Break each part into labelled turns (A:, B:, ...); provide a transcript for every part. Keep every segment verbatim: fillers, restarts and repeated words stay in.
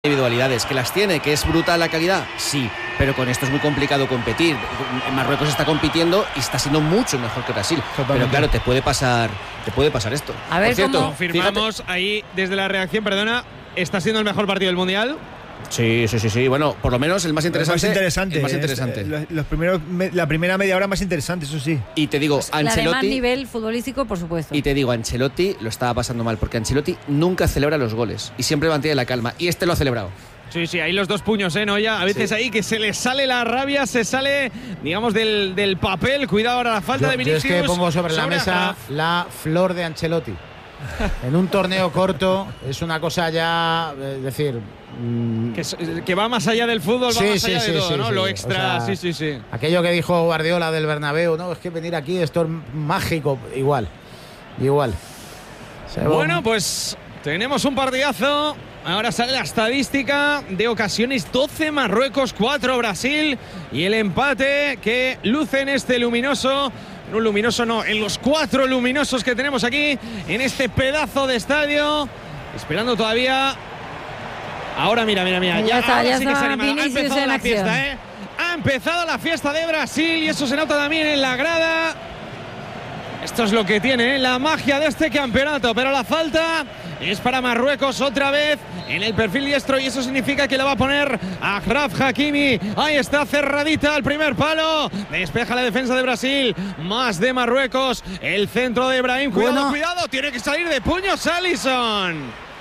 A: individualidades, que las tiene, que es brutal la calidad, sí, pero con esto es muy complicado competir. Marruecos está compitiendo y está siendo mucho mejor que Brasil. Totalmente. Pero claro, te puede pasar, te puede pasar esto.
B: A ver,
C: por cierto,
B: ¿cómo?
C: confirmamos fíjate, ahí desde la reacción, perdona, ¿está siendo el mejor partido del Mundial?
A: Sí, sí, sí, sí. Bueno, por lo menos el más interesante.
D: El más interesante.
A: El más interesante.
D: Es, los primeros, la primera media hora más interesante, eso sí.
A: Y te digo,
B: pues
A: Ancelotti.
B: La de más nivel futbolístico, por supuesto.
A: Y te digo, Ancelotti lo estaba pasando mal, porque Ancelotti nunca celebra los goles y siempre mantiene la calma. Y este lo ha celebrado.
C: Sí, sí, ahí los dos puños, ¿eh, Noya? A veces sí. Ahí que se le sale la rabia, se sale, digamos, del, del papel. Cuidado ahora la falta
E: yo,
C: de Vinicius.
E: Yo es que pongo sobre, sobre la mesa la flor de Ancelotti. En un torneo corto es una cosa ya, es decir… Mmm,
C: que, que va más allá del fútbol,
E: sí,
C: va más
E: sí,
C: allá
E: sí,
C: de todo,
E: sí,
C: ¿no?
E: Sí,
C: Lo extra,
E: o sea,
C: sí, sí, sí.
E: Aquello que dijo Guardiola del Bernabéu, no, es que venir aquí esto es mágico, igual, igual.
C: O sea, bueno, pues tenemos un partidazo. Ahora sale la estadística de ocasiones: doce Marruecos, cuatro Brasil, y el empate que luce en este luminoso, no luminoso no, en los cuatro luminosos que tenemos aquí en este pedazo de estadio, esperando todavía. Ahora mira, mira, mira,
B: ya,
C: ya,
B: está, ya
C: sí que se ha
B: Vinicius
C: ha empezado
B: en
C: la
B: acción.
C: fiesta, ¿eh? Ha empezado la fiesta de Brasil y eso se nota también en la grada. Esto es lo que tiene, ¿eh? La magia de este campeonato, pero la falta es para Marruecos otra vez en el perfil diestro y eso significa que la va a poner Achraf Hakimi. Ahí está, cerradita al primer palo. Despeja la defensa de Brasil, más de Marruecos. El centro de Brahim, cuidado, bueno. cuidado, tiene que salir de puños Alisson.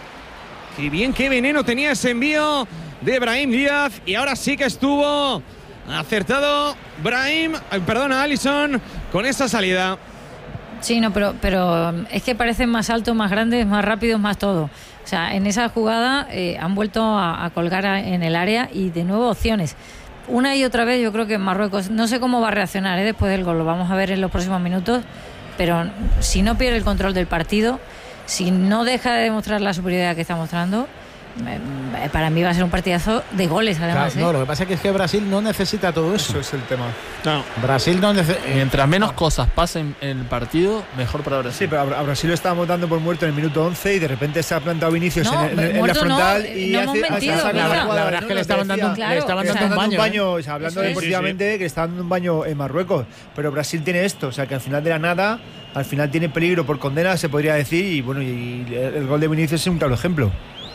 C: Qué bien, qué veneno tenía ese envío de Brahim Díaz y ahora sí que estuvo acertado Brahim, perdona, Alisson con esa salida.
B: Sí, no, pero, pero es que parecen más altos, más grandes, más rápidos, más todo. O sea, en esa jugada eh, han vuelto a, a colgar a, en el área y de nuevo opciones. Una y otra vez yo creo que Marruecos, no sé cómo va a reaccionar ¿eh? después del gol, lo vamos a ver en los próximos minutos, pero si no pierde el control del partido, si no deja de demostrar la superioridad que está mostrando, para mí va a ser un partidazo de goles además.
E: Claro, no,
B: ¿eh?
E: lo que pasa es que, es que Brasil no necesita todo eso.
D: Eso es el tema.
E: No. Brasil no necesita.
F: Mientras menos cosas pasen en el partido, mejor para Brasil.
D: Sí, pero a Brasil lo estábamos dando por muerto en el minuto once y de repente se ha plantado Vinicius
B: no,
D: en, en, en la frontal.
B: No,
D: y
B: no
D: hace,
B: hemos mentido,
D: hace,
E: la,
D: la,
E: la, la verdad es que le estaban dando,
B: claro,
E: le estaban dando un baño.
D: Un baño
E: ¿eh?
D: o sea, hablando
B: Eso
D: deportivamente,
B: sí, sí.
D: que le está dando un baño en Marruecos. Pero Brasil tiene esto, o sea, que al final de la nada, al final tiene peligro por condena, se podría decir. Y bueno, y el gol de Vinicius es un claro ejemplo.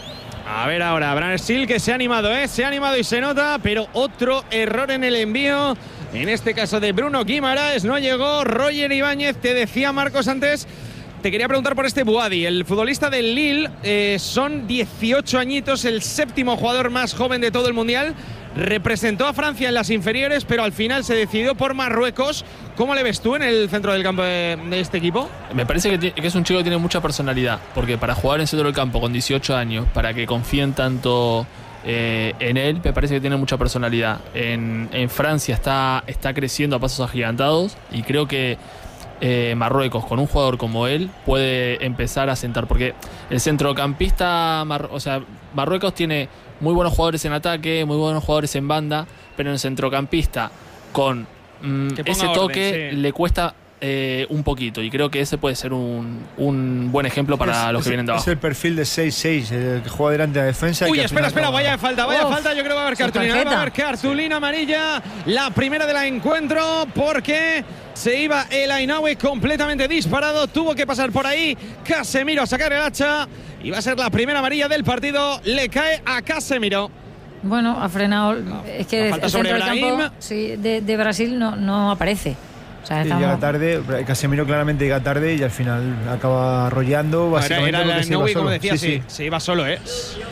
C: A ver ahora, Brasil que se ha animado, ¿eh? Se ha animado y se nota, pero otro error en el envío. En este caso de Bruno Guimaraes, no llegó. Roger Ibáñez, te decía Marcos antes, te quería preguntar por este Bouhaddi, el futbolista del Lille, eh, son dieciocho añitos, el séptimo jugador más joven de todo el Mundial. Representó a Francia en las inferiores, pero al final se decidió por Marruecos. ¿Cómo le ves tú en el centro del campo de, de este equipo?
F: Me parece que, que es un chico que tiene mucha personalidad, porque para jugar en centro del campo con dieciocho años, para que confíen tanto eh, en él, me parece que tiene mucha personalidad. En, en Francia está, está creciendo a pasos agigantados y creo que eh, Marruecos, con un jugador como él, puede empezar a sentar, porque el centrocampista, Mar, o sea, Marruecos tiene muy buenos jugadores en ataque, muy buenos jugadores en banda, pero en el centrocampista con mm, ese toque orden, sí. le cuesta eh, un poquito, y creo que ese puede ser un, un buen ejemplo para
D: es,
F: los que
D: es,
F: vienen de abajo.
D: Es el perfil de seis seis, el que juega delante de la defensa.
C: Uy,
D: y
C: espera, espera,
D: no...
C: vaya falta, vaya
B: Uf,
C: falta, yo creo que va a haber cartulina, va a haber cartulina amarilla, la primera del encuentro, porque se iba el Ainaoui completamente disparado, tuvo que pasar por ahí Casemiro a sacar el hacha. Y va a ser la primera amarilla del partido. Le cae a Casemiro.
B: Bueno, ha frenado. No, es que el centro del campo sí, de, de Brasil no, no aparece. O sea,
D: sí,
B: estamos...
D: llega tarde. Casemiro claramente llega tarde y al final acaba arrollando. Básicamente
C: era era el Ainaoui, como decía,
D: sí, sí.
C: sí, se iba solo, ¿eh?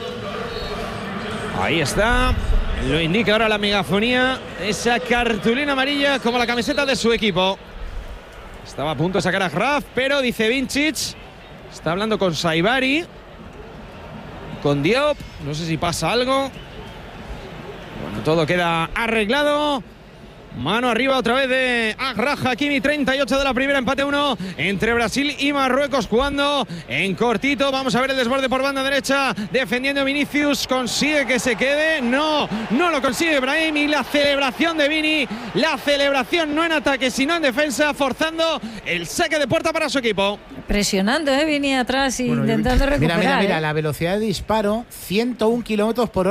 C: Ahí está. Lo indica ahora la megafonía. Esa cartulina amarilla como la camiseta de su equipo. Estaba a punto de sacar a Graf, pero dice Vincic. Está hablando con Saibari. Con Diop, no sé si pasa algo. Bueno, todo queda arreglado. Mano arriba otra vez de Achraf Hakimi, treinta y ocho de la primera, empate uno entre Brasil y Marruecos jugando en cortito. Vamos a ver el desborde por banda derecha, defendiendo Vinicius, consigue que se quede, no, no lo consigue Brahim, y la celebración de Vini, la celebración no en ataque sino en defensa, forzando el saque de puerta para su equipo.
B: presionando, ¿eh? Venía atrás y
D: Bueno, yo-
B: intentando recuperar.
E: Mira, mira, mira,
B: ¿eh?
E: la velocidad de disparo, ciento un kilómetros por hora.